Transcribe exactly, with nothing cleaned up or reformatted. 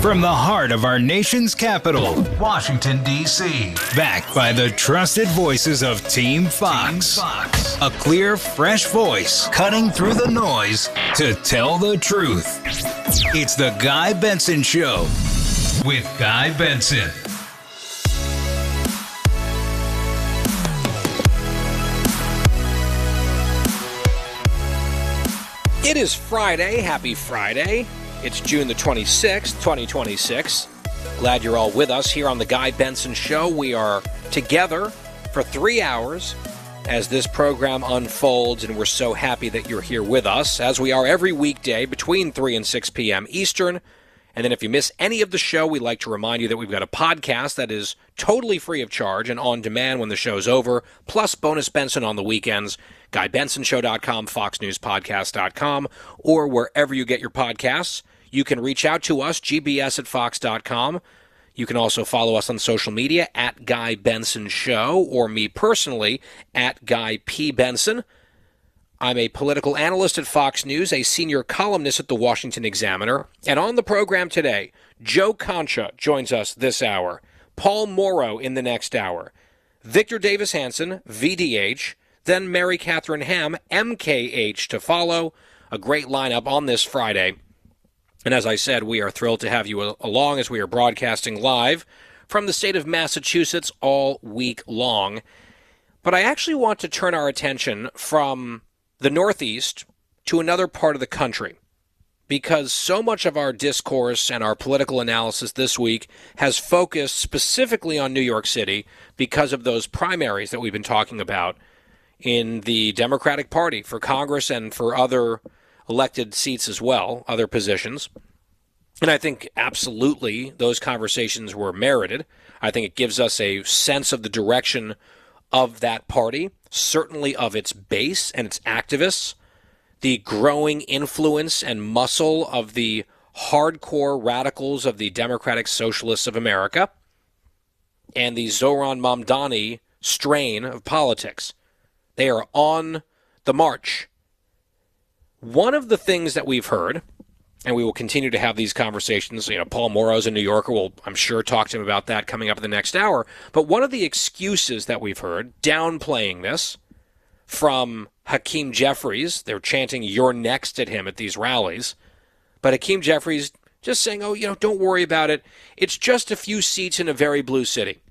From the heart of our nation's capital, Washington, D C Backed by the trusted voices of Team Fox. Team Fox. A clear, fresh voice cutting through the noise to tell the truth. It's the Guy Benson Show with Guy Benson. It is Friday. Happy Friday. It's June the twenty-sixth, twenty twenty-six. Glad you're all with us here on the Guy Benson Show. We are together for three hours as this program unfolds, and we're so happy that you're here with us, as we are every weekday between three and six p.m. Eastern. And then if you miss any of the show, we'd like to remind you that we've got a podcast that is totally free of charge and on demand when the show's over, plus bonus Benson on the weekends. Guy Benson Show dot com, Fox News Podcast dot com, or wherever you get your podcasts. You can reach out to us, G B S at Fox dot com. You can also follow us on social media, at Guy Benson Show, or me personally, at Guy P. Benson. I'm a political analyst at Fox News, a senior columnist at the Washington Examiner. And on the program today, Joe Concha joins us this hour, Paul Mauro in the next hour, Victor Davis Hanson, V D H, then Mary Catherine Ham, M K H, to follow. A great lineup on this Friday. And as I said, we are thrilled to have you along as we are broadcasting live from the state of Massachusetts all week long. But I actually want to turn our attention from the Northeast to another part of the country, because so much of our discourse and our political analysis this week has focused specifically on New York City because of those primaries that we've been talking about in the Democratic Party for Congress and for other elected seats as well, other positions. And I think absolutely those conversations were merited. I think it gives us a sense of the direction of that party, certainly of its base and its activists, the growing influence and muscle of the hardcore radicals of the Democratic Socialists of America, and the Zohran Mamdani strain of politics. They are on the march. One of the things that we've heard, and we will continue to have these conversations, you know, Paul Mauro's a New Yorker, we'll, I'm sure, talk to him about that coming up in the next hour, but one of the excuses that we've heard, downplaying this, from Hakeem Jeffries, they're chanting, "You're next" at him at these rallies, but Hakeem Jeffries just saying, oh, you know, don't worry about it, it's just a few seats in a very blue city.